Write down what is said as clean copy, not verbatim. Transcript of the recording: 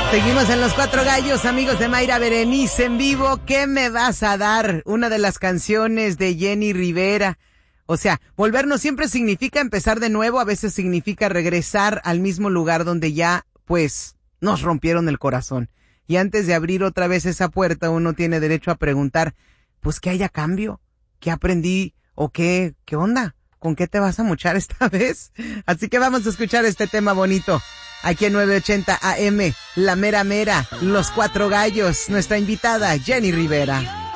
Seguimos en Los Cuatro Gallos, amigos de Mayra Berenice en vivo. ¿Qué me vas a dar? Una de las canciones de Jenny Rivera. O sea, volvernos siempre significa empezar de nuevo, a veces significa regresar al mismo lugar donde ya, pues, nos rompieron el corazón. Y antes de abrir otra vez esa puerta, uno tiene derecho a preguntar, pues, ¿qué hay a cambio? ¿Qué aprendí? ¿O qué onda? ¿Con qué te vas a mochar esta vez? Así que vamos a escuchar este tema bonito. Aquí en 980 AM, La Mera Mera, Los Cuatro Gallos, nuestra invitada Jenny Rivera.